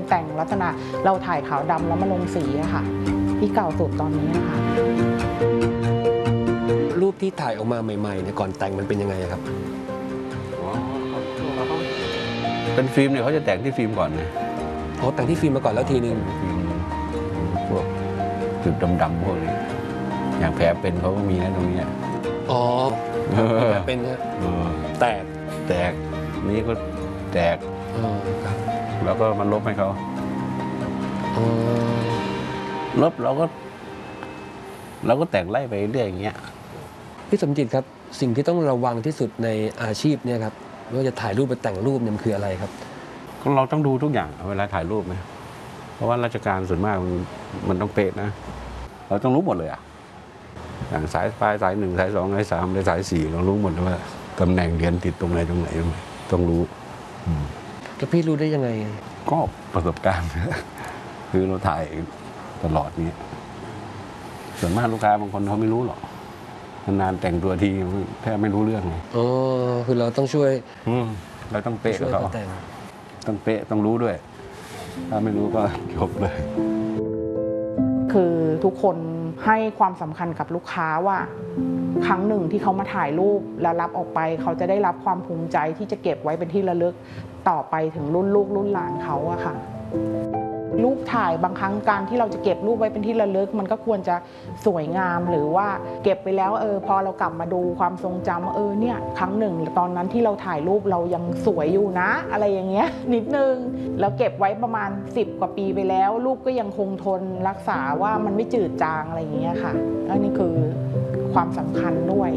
แต่งลักษณะเราถ่ายขาวดำแล้วมาลงสีอะค่ะที่เก่าสุดตอนนี้นะคะรูปที่ถ่ายออกมาใหม่ๆเนี่ยก่อนแต่งมันเป็นยังไงครับเป็นฟิล์มเนี่ยเขาจะแต่งที่ฟิล์มก่อนนะอ๋อแต่งที่ฟิล์มมาก่อนแล้วทีนึงฟิล์มพวกจุดดำๆพวกนี้อย่างแผลเป็นเขาก็มีนะตรงนี้อ๋อแผลเป็นนะแตกนี้ก็แตกครับแล้วก็มันลบให้เขาลบเราก็แต่งไล่ไปเรื่อยอย่างเงี้ยพี่สมจิตครับสิ่งที่ต้องระวังที่สุดในอาชีพเนี่ยครับไม่ว่าจะถ่ายรูปไปแต่งรูปเนี่ยมันคืออะไรครับเราต้องดูทุกอย่างเวลาถ่ายรูปไหมเพราะว่าราชการส่วนมากมันต้องเป๊ะนะเราต้องรู้หมดเลยอย่างสายปลายสาย1สาย2สาย3สาย4เรารู้หมดเลยว่าตำแหน่งเรียนติดตรงไหนต้องรู้แล้วพี่รู้ได้ยังไงก็ประสบการณ์คือเราถ่ายตลอดนี้ส่วนมากลูกค้าบางคนเขาไม่รู้หรอกนานแต่งตัวทีแทบไม่รู้เรื่องเลยอ๋อคือเราต้องช่วยเราต้องเป๊ะกับเขาต้องเป๊ะต้องรู้ด้วยถ้าไม่รู้ก็จบเลยคือทุกคนให้ความสำคัญกับลูกค้าว่าครั้งหนึ่งที่เขามาถ่ายรูปแล้วรับออกไปเขาจะได้รับความภูมิใจที่จะเก็บไว้เป็นที่ระลึกต่อไปถึงรุ่นลูกรุ่นหลานเขาอะค่ะรูปถ่ายบางครั้งการที่เราจะเก็บรูปไว้เป็นที่ระลึกมันก็ควรจะสวยงามหรือว่าเก็บไปแล้วพอเรากลับมาดูความทรงจำเนี่ยครั้งหนึ่งตอนนั้นที่เราถ่ายรูปเรายังสวยอยู่นะอะไรอย่างเงี้ยนิดนึงแล้วเก็บไว้ประมาณ10 กว่าปีไปแล้วรูปก็ยังคงทนรักษาว่ามันไม่จืดจางอะไรอย่างเงี้ยค่ะอันนี้คือความสำคัญด้วย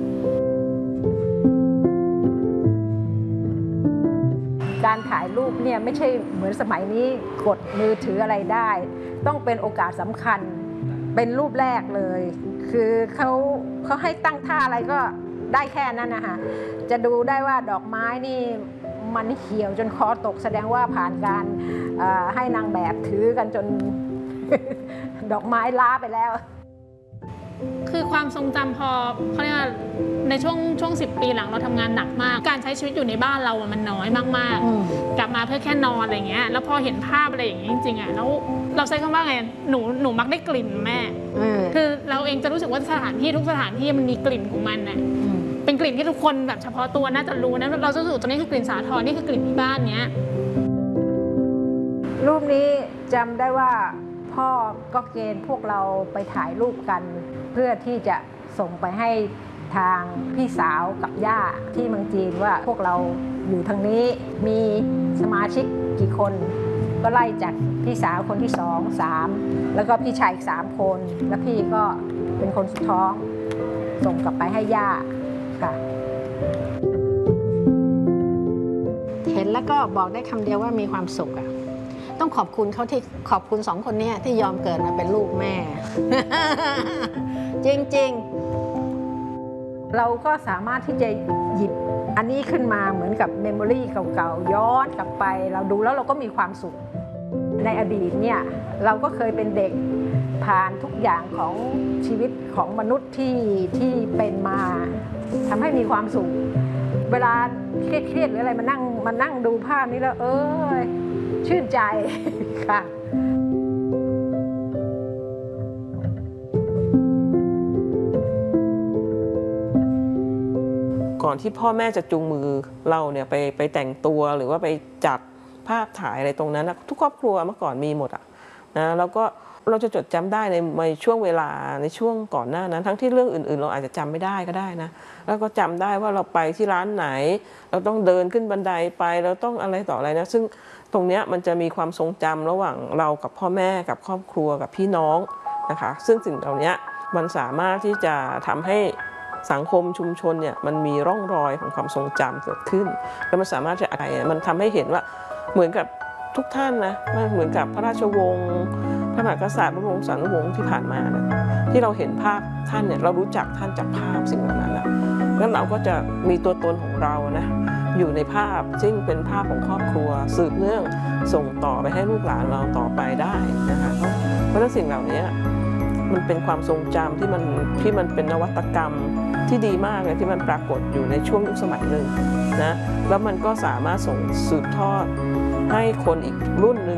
การถ่ายรูปเนี่ยไม่ใช่เหมือนสมัยนี้กดมือถืออะไรได้ต้องเป็นโอกาสสำคัญเป็นรูปแรกเลยคือเขาให้ตั้งท่าอะไรก็ได้แค่นั้นนะคะจะดูได้ว่าดอกไม้นี่มันเหี่ยวจนคอตกแสดงว่าผ่านการให้นางแบบถือกันจน ดอกไม้ล้าไปแล้วคือความทรงจำพอเขาเรียกว่าในช่วง10 ปีหลังเราทำงานหนักมากการใช้ชีวิตอยู่ในบ้านเรามันน้อยมากๆกลับมาเพื่อแค่นอนอะไรเงี้ยแล้วพอเห็นภาพอะไรอย่างเงี้ยจริงๆแล้วเราใช้คำว่าไงหนูมักได้กลิ่นแม่คือเราเองจะรู้สึกว่าสถานที่ทุกสถานที่มันมีกลิ่นของมันน่ะเป็นกลิ่นที่ทุกคนแบบเฉพาะตัวน่าจะรู้นะเราจะรู้สึกตัวนี้คือกลิ่นสาทรนี่คือกลิ่นที่บ้านเนี้ยรูปนี้จำได้ว่าพ่อก็เกณฑ์พวกเราไปถ่ายรูปกันเพื่อที่จะส่งไปให้ทางพี่สาวกับย่าที่เมืองจีนว่าพวกเราอยู่ทางนี้มีสมาชิกกี่คนก็ไล่จากพี่สาวคนที่2 3แล้วก็พี่ชายอีก3 คนแล้วพี่ก็เป็นคนสุดท้องส่งกลับไปให้ย่าค่ะเห็นแล้วก็บอกได้คำเดียวว่ามีความสุขต้องขอบคุณเขาที่ขอบคุณ2 คนนี้ที่ยอมเกิดมาเป็นลูกแม่ จริงๆเราก็สามารถที่จะหยิบอันนี้ขึ้นมาเหมือนกับเมมโมรี่เก่าๆย้อนกลับไปเราดูแล้วเราก็มีความสุขในอดีตเนี่ยเราก็เคยเป็นเด็กผ่านทุกอย่างของชีวิตของมนุษย์ที่เป็นมาทำให้มีความสุขเวลาเครียดๆหรืออะไรมานั่งดูภาพนี้แล้วชื่นใจค่ะก่อนที่พ่อแม่จะจูงมือเราเนี่ยไปแต่งตัวหรือว่าไปจัดภาพถ่ายอะไรตรงนั้นนะทุกครอบครัวเมื่อก่อนมีหมดนะแล้วก็เราจะจดจำได้ในช่วงเวลาในช่วงก่อนหน้านั้นทั้งที่เรื่องอื่นๆเราอาจจะจำไม่ได้ก็ได้นะแล้วก็จำได้ว่าเราไปที่ร้านไหนเราต้องเดินขึ้นบันไดไปเราต้องอะไรต่ออะไรนะซึ่งตรงนี้มันจะมีความทรงจำระหว่างเรากับพ่อแม่กับครอบครัวกับพี่น้องนะคะซึ่งสิ่งเหล่านี้มันสามารถที่จะทำให้สังคมชุมชนเนี่ยมันมีร่องรอยของความทรงจำเกิดขึ้นแล้วมันสามารถจะอะไรมันทำให้เห็นว่าเหมือนกับทุกท่านนะมันเหมือนกับพระราชวงศ์พระมหากษัตริย์พระวงศานุวงศ์ที่ผ่านมาเนี่ยที่เราเห็นภาพท่านเนี่ยเรารู้จักท่านจากภาพสิ่งเหล่านั้นแล้วเราก็จะมีตัวตนของเรานะอยู่ในภาพซึ่งเป็นภาพของครอบครัวสืบเนื่องส่งต่อไปให้ลูกหลานเราต่อไปได้นะคะเพราะฉะนั้นสิ่งเหล่านี้มันเป็นความทรงจำที่มันเป็นนวัตกรรมที่ดีมากเลยที่มันปรากฏอยู่ในช่วงยุคสมัยหนึ่งนะแล้วมันก็สามารถส่งสืบทอดให้คนอีกรุ่นหนึ่ง